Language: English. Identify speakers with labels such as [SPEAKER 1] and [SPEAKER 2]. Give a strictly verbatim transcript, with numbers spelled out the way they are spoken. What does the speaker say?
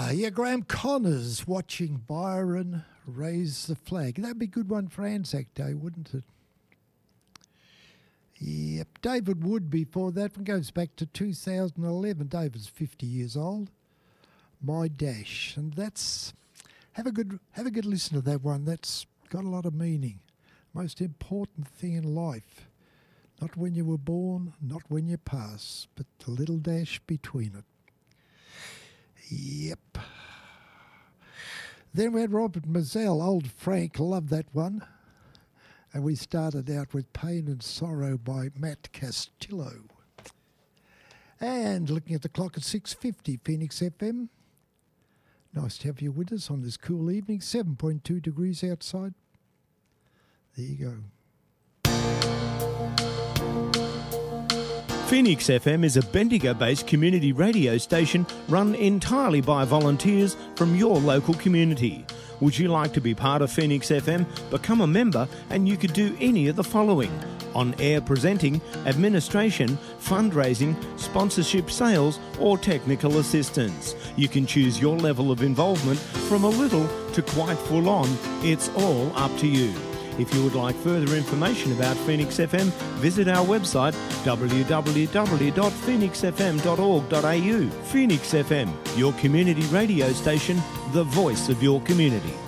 [SPEAKER 1] Ah, yeah, Graham Connors watching Byron raise the flag. That'd be a good one for Anzac Day, wouldn't it? Yep, David Wood before that one goes back to two thousand eleven. David's fifty years old. My Dash, and that's have a good have a good listen to that one. That's got a lot of meaning. Most important thing in life, not when you were born, not when you pass, but the little dash between it. Yep. Then we had Robert Mazzell, Old Frank, loved that one. And we started out with Pain and Sorrow by Matt Castillo. And looking at the clock at six fifty, Phoenix F M. Nice to have you with us on this cool evening. seven point two degrees outside. There you go.
[SPEAKER 2] Phoenix F M is a Bendigo-based community radio station run entirely by volunteers from your local community. Would you like to be part of Phoenix F M? Become a member and you could do any of the following: on-air presenting, administration, fundraising, sponsorship, sales or technical assistance. You can choose your level of involvement from a little to quite full on. It's all up to you. If you would like further information about Phoenix F M, visit our website w w w dot phoenix f m dot org dot a u. Phoenix F M, your community radio station, the voice of your community.